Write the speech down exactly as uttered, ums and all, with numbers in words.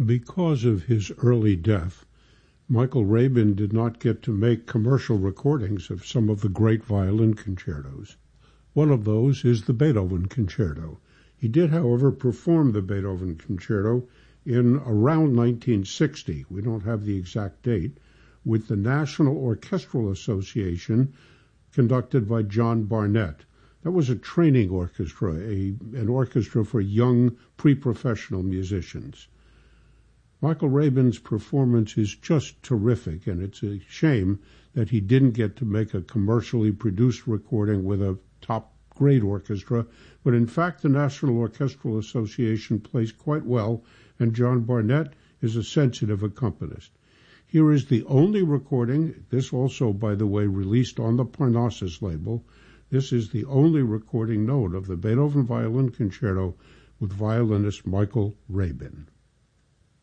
Because of his early death, Michael Rabin did not get to make commercial recordings of some of the great violin concertos. One of those is the Beethoven Concerto. He did, however, perform the Beethoven Concerto in around nineteen sixty, we don't have the exact date, with the National Orchestral Association conducted by John Barnett. That was a training orchestra, a, an orchestra for young pre-professional musicians. Michael Rabin's performance is just terrific, and it's a shame that he didn't get to make a commercially produced recording with a top-grade orchestra, but in fact the National Orchestral Association plays quite well, and John Barnett is a sensitive accompanist. Here is the only recording, this also, by the way, released on the Parnassus label. This is the only recording known of the Beethoven Violin Concerto with violinist Michael Rabin.